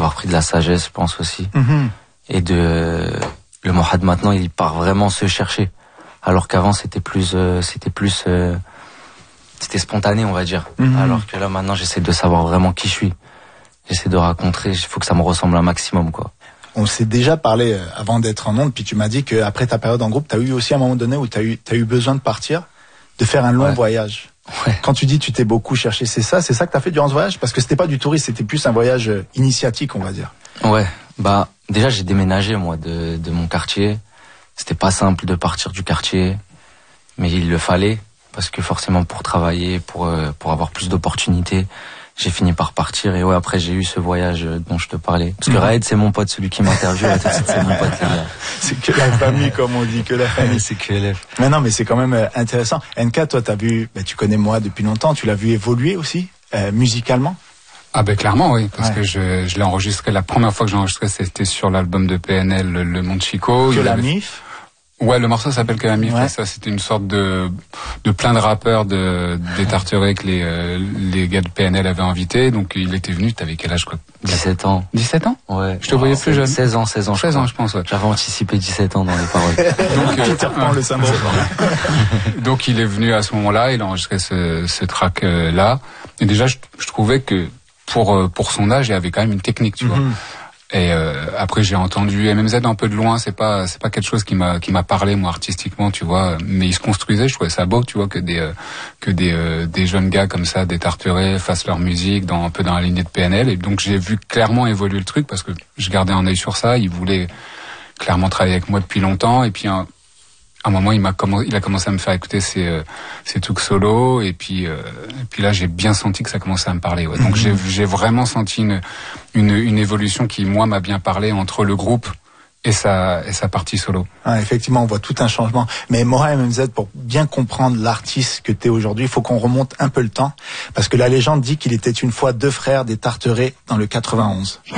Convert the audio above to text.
d'avoir pris de la sagesse, je pense aussi. Et le Mohad maintenant, il part vraiment se chercher. Alors qu'avant, c'était spontané, on va dire. Alors que là, maintenant, j'essaie de savoir vraiment qui je suis. J'essaie de raconter, il faut que ça me ressemble un maximum, quoi. On s'est déjà parlé avant d'être en ondes, puis tu m'as dit qu'après ta période en groupe, t'as eu aussi un moment donné où t'as eu besoin de partir, de faire un long voyage. Ouais. Quand tu dis tu t'es beaucoup cherché, c'est ça que t'as fait durant ce voyage? Parce que c'était pas du tourisme, c'était plus un voyage initiatique, on va dire. Ouais, bah déjà j'ai déménagé moi de mon quartier. C'était pas simple de partir du quartier, mais il le fallait parce que forcément pour travailler, pour avoir plus d'opportunités, j'ai fini par partir. Et ouais, après j'ai eu ce voyage dont je te parlais. Parce que Raed, c'est mon pote, celui qui m'interviewe, c'est mon pote. C'est que la famille, comme on dit, que la famille. C'est que LF. Mais non, mais c'est quand même intéressant. NK, toi, tu connais moi depuis longtemps, tu l'as vu évoluer aussi, musicalement? Ah ben clairement oui, parce que je l'ai enregistré, la première fois que j'ai enregistré c'était sur l'album de PNL, Le Monde Chico. Que la MIF. Ouais, le morceau s'appelle Que la MIF, et ça c'était une sorte de plein de rappeurs des Tarterets que les gars de PNL avaient invités, donc il était venu, t'avais quel âge quoi? 17 ans. 17 ans? Ouais. Je te voyais plus jeune. 16 ans, je pense, ouais. J'avais anticipé 17 ans dans les paroles. Donc, le symbole. Donc il est venu à ce moment-là, il a enregistré ce track là, et déjà je trouvais que pour son âge, il y avait quand même une technique, tu vois. Et après j'ai entendu MMZ un peu de loin, c'est pas quelque chose qui m'a parlé moi artistiquement, tu vois, mais il se construisait, je trouvais ça beau, tu vois, que des jeunes gars comme ça, des Tarterets fassent leur musique un peu dans la lignée de PNL, et donc j'ai vu clairement évoluer le truc parce que je gardais un œil sur ça, il voulait clairement travailler avec moi depuis longtemps, et puis à un moment il a commencé à me faire écouter ses trucs solo, et puis là j'ai bien senti que ça commençait à me parler, ouais. Donc j'ai vraiment senti une évolution qui moi m'a bien parlé entre le groupe et sa partie solo. Ah, effectivement, on voit tout un changement. Mais Mora MMZ, pour bien comprendre l'artiste que t'es aujourd'hui, il faut qu'on remonte un peu le temps, parce que la légende dit qu'il était une fois deux frères des Tarterets dans le 91.